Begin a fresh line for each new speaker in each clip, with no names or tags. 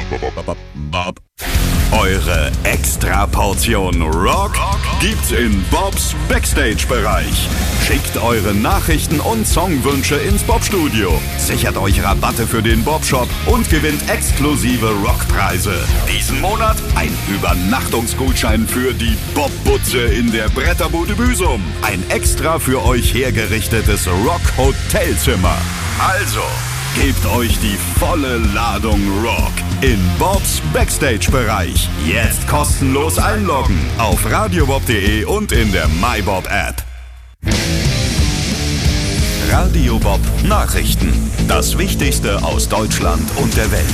Eure Extra-Portion Rock gibt's in Bobs Backstage-Bereich. Schickt eure Nachrichten und Songwünsche ins Bob-Studio. Sichert euch Rabatte für den Bob-Shop und gewinnt exklusive Rockpreise. Diesen Monat ein Übernachtungsgutschein für die Bob-Butze in der Bretterbude Büsum. Ein extra für euch hergerichtetes Rock-Hotelzimmer. Also, gebt euch die volle Ladung Rock in Bobs Backstage-Bereich. Jetzt kostenlos einloggen auf radiobob.de und in der MyBob-App. Radio Bob Nachrichten. Das Wichtigste aus Deutschland und der Welt.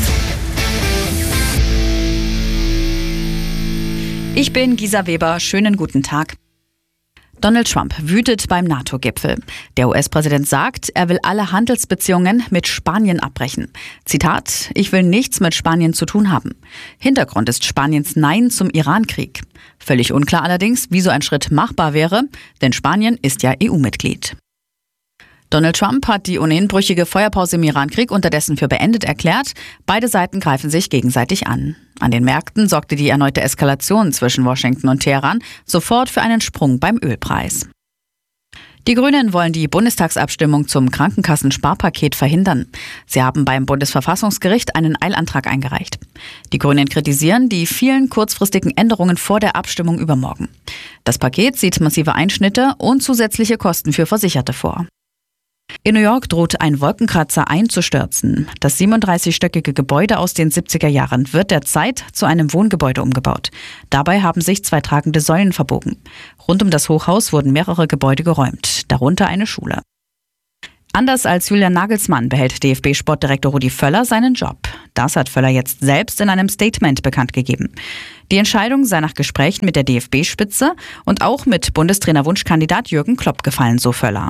Ich bin Gisa Weber. Schönen guten Tag. Donald Trump wütet beim NATO-Gipfel. Der US-Präsident sagt, er will alle Handelsbeziehungen mit Spanien abbrechen. Zitat: Ich will nichts mit Spanien zu tun haben. Hintergrund ist Spaniens Nein zum Iran-Krieg. Völlig unklar allerdings, wie so ein Schritt machbar wäre, denn Spanien ist ja EU-Mitglied. Donald Trump hat die ohnehin brüchige Feuerpause im Irankrieg unterdessen für beendet erklärt. Beide Seiten greifen sich gegenseitig an. An den Märkten sorgte die erneute Eskalation zwischen Washington und Teheran sofort für einen Sprung beim Ölpreis. Die Grünen wollen die Bundestagsabstimmung zum Krankenkassensparpaket verhindern. Sie haben beim Bundesverfassungsgericht einen Eilantrag eingereicht. Die Grünen kritisieren die vielen kurzfristigen Änderungen vor der Abstimmung übermorgen. Das Paket sieht massive Einschnitte und zusätzliche Kosten für Versicherte vor. In New York droht ein Wolkenkratzer einzustürzen. Das 37-stöckige Gebäude aus den 70er Jahren wird derzeit zu einem Wohngebäude umgebaut. Dabei haben sich 2 tragende Säulen verbogen. Rund um das Hochhaus wurden mehrere Gebäude geräumt, darunter eine Schule. Anders als Julian Nagelsmann behält DFB-Sportdirektor Rudi Völler seinen Job. Das hat Völler jetzt selbst in einem Statement bekannt gegeben. Die Entscheidung sei nach Gesprächen mit der DFB-Spitze und auch mit Bundestrainer-Wunschkandidat Jürgen Klopp gefallen, so Völler.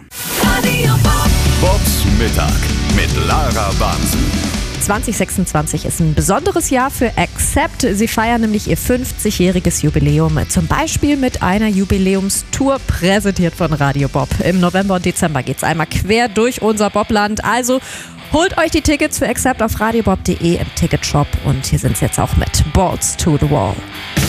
Bobs Mittag mit Lara Bansen.
2026 ist ein besonderes Jahr für Accept. Sie feiern nämlich ihr 50-jähriges Jubiläum, zum Beispiel mit einer Jubiläumstour, präsentiert von Radio Bob. Im November und Dezember geht's einmal quer durch unser Bobland. Also holt euch die Tickets für Accept auf radiobob.de im Ticketshop. Und hier sind es jetzt auch mit Balls to the Wall.